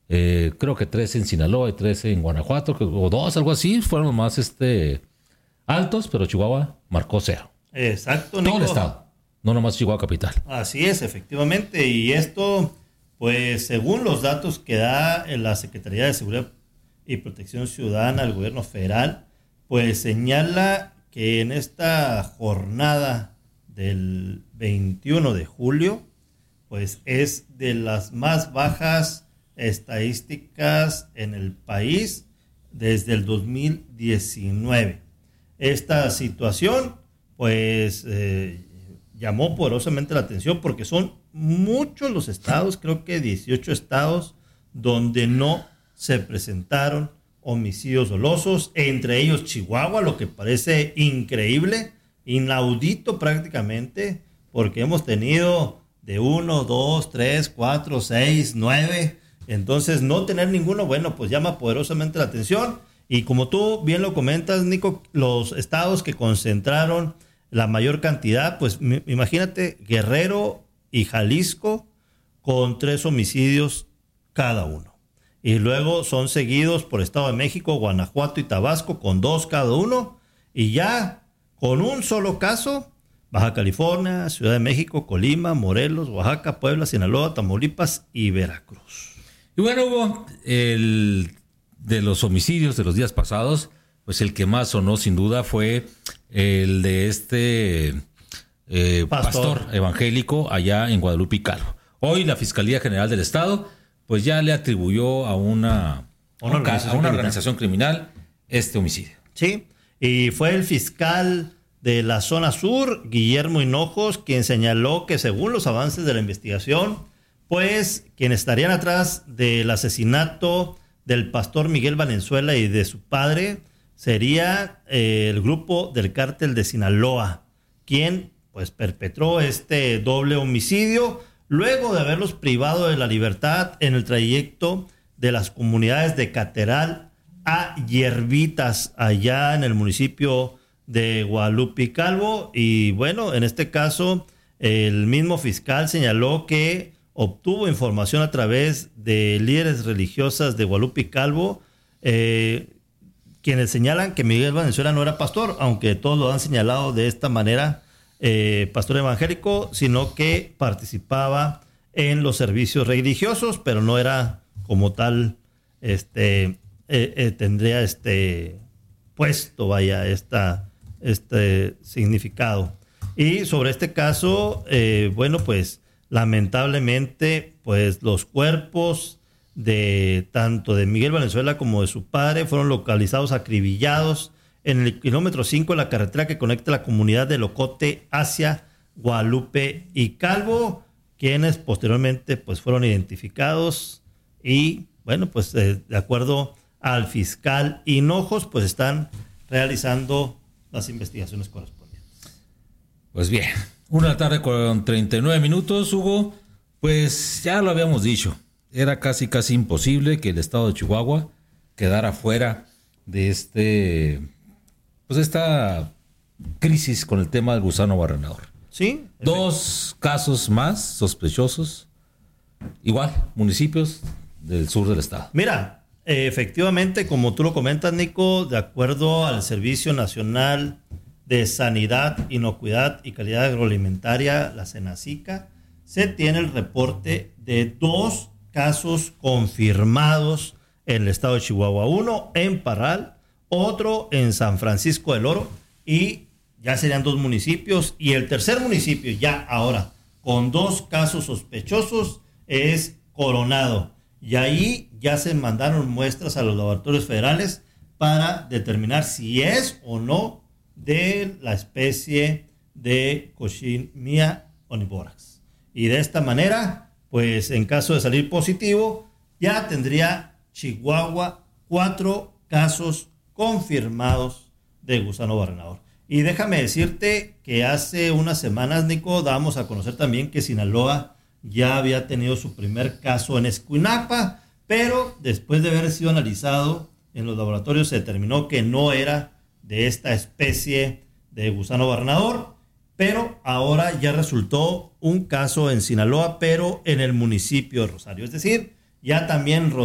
creo que 13 en Sinaloa y 13 en Guanajuato, o 2, algo así, fueron los más altos, pero Chihuahua marcó 0. Exacto, Nico. Todo el estado, no nomás Chihuahua capital. Así es, efectivamente, y esto, pues según los datos que da la Secretaría de Seguridad y Protección Ciudadana del Gobierno Federal, pues señala que en esta jornada del 21 de julio, pues es de las más bajas estadísticas en el país desde el 2019. Esta situación, pues, llamó poderosamente la atención porque son muchos los estados, creo que 18 estados, donde no se presentaron homicidios dolosos, entre ellos Chihuahua, lo que parece increíble, inaudito prácticamente, porque hemos tenido de 1, 2, 3, 4, 6, 9, entonces no tener ninguno, bueno, pues llama poderosamente la atención. Y como tú bien lo comentas, Nico, los estados que concentraron la mayor cantidad, pues imagínate, Guerrero y Jalisco con 3 homicidios cada uno. Y luego son seguidos por Estado de México, Guanajuato y Tabasco con 2 cada uno. Y ya con un solo caso, Baja California, Ciudad de México, Colima, Morelos, Oaxaca, Puebla, Sinaloa, Tamaulipas y Veracruz. Y bueno, Hugo, de los homicidios de los días pasados, pues el que más sonó sin duda fue el de pastor evangélico allá en Guadalupe y Calvo. Hoy la Fiscalía General del Estado pues ya le atribuyó a una organización criminal este homicidio. Sí, y fue el fiscal de la zona sur, Guillermo Hinojos, quien señaló que según los avances de la investigación, pues quienes estarían atrás del asesinato del pastor Miguel Valenzuela y de su padre sería el grupo del cártel de Sinaloa, quien pues perpetró este doble homicidio luego de haberlos privado de la libertad en el trayecto de las comunidades de Cateral a Hierbitas, allá en el municipio de Guadalupe y Calvo. Y bueno, en este caso, el mismo fiscal señaló que obtuvo información a través de líderes religiosas de Guadalupe y Calvo, quienes señalan que Miguel Valenzuela no era pastor, aunque todos lo han señalado de esta manera, pastor evangélico, sino que participaba en los servicios religiosos, pero no era como tal, tendría puesto, vaya, este significado. Y sobre este caso, bueno, pues lamentablemente, pues los cuerpos de tanto de Miguel Valenzuela como de su padre fueron localizados acribillados en el kilómetro 5 de la carretera que conecta la comunidad de Locote hacia Guadalupe y Calvo, quienes posteriormente pues fueron identificados y bueno, pues de acuerdo al fiscal Hinojos, pues están realizando las investigaciones correspondientes. Pues bien, 1:00 con 39 minutos, Hugo. Pues ya lo habíamos dicho, era casi imposible que el estado de Chihuahua quedara fuera de esta crisis con el tema del gusano barrenador. Sí. 2 casos más sospechosos, igual, municipios del sur del estado. Mira, efectivamente, como tú lo comentas, Nico, de acuerdo al Servicio Nacional de Sanidad, Inocuidad y Calidad Agroalimentaria, la SENACICA, se tiene el reporte de 2 casos confirmados en el estado de Chihuahua. Uno en Parral, otro en San Francisco del Oro, y ya serían 2 municipios. Y el tercer municipio, ya ahora, con 2 casos sospechosos, es Coronado. Y ahí ya se mandaron muestras a los laboratorios federales para determinar si es o no de la especie de Cochinilla oneiborax. Y de esta manera, pues en caso de salir positivo, ya tendría Chihuahua 4 casos confirmados de gusano barrenador. Y déjame decirte que hace unas semanas, Nico, damos a conocer también que Sinaloa ya había tenido su primer caso en Escuinapa, pero después de haber sido analizado en los laboratorios se determinó que no era de esta especie de gusano barrenador, pero ahora ya resultó un caso en Sinaloa, pero en el municipio de Rosario. Es decir, ya también